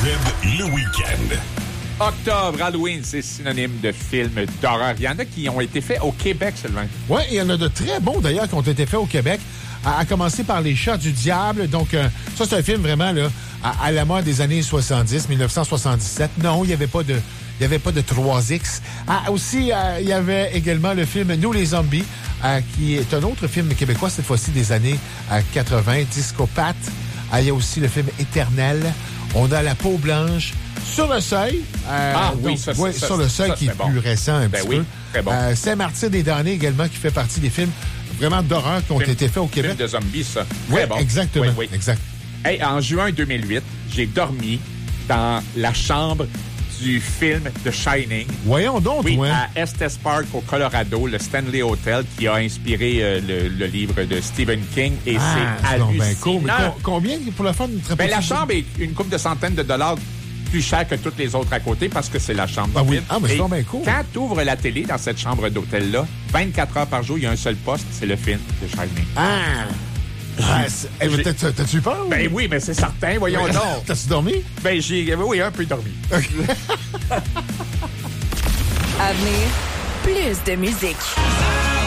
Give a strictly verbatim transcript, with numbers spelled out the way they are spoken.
Z le week-end. Octobre, Halloween, c'est synonyme de films d'horreur. Il y en a qui ont été faits au Québec seulement. Oui, il y en a de très bons, d'ailleurs, qui ont été faits au Québec, à, à commencer par Les Chats du Diable. Donc, euh, ça, c'est un film vraiment là à, à la mode des années soixante-dix, dix-neuf cent soixante-dix-sept. Non, il n'y avait pas de... Il n'y avait pas de trois X. Ah, aussi, euh, il y avait également le film Nous les zombies, euh, qui est un autre film québécois, cette fois-ci des années euh, quatre-vingt, Discopathe. Ah, il y a aussi le film Éternel. On a La peau blanche. Sur le seuil. Euh, ah oui, donc, ça, ouais, ça, Sur le seuil, ça, qui est bon. plus récent un ben petit oui, peu. Très bon. Euh, Saint-Martyr des damnés également, qui fait partie des films vraiment d'horreur qui ont film, été faits au Québec. Film de zombies, ça. Oui, bon. exactement. Oui, oui. Exact. Hey, en juin deux mille huit, j'ai dormi dans la chambre du film The Shining. Voyons donc, oui, ouais. à Estes Park, au Colorado, le Stanley Hotel, qui a inspiré euh, le, le livre de Stephen King. Et ah, c'est hallucinant. Ben cool. Mais co- combien pour le fun? Ben, la chambre est une couple de centaines de dollars plus chère que toutes les autres à côté parce que c'est la chambre ah, du oui. film. Ah, mais c'est Et bien cool. quand tu ouvres la télé dans cette chambre d'hôtel-là, vingt-quatre heures par jour, il y a un seul poste, c'est le film The Shining. Ah! Ah, hey, t'as, t'as-tu peur? Ben oui, mais c'est certain, voyons donc. T'as-tu dormi? Ben j'ai, oui, un peu dormi. Okay. À venir, plus de musique.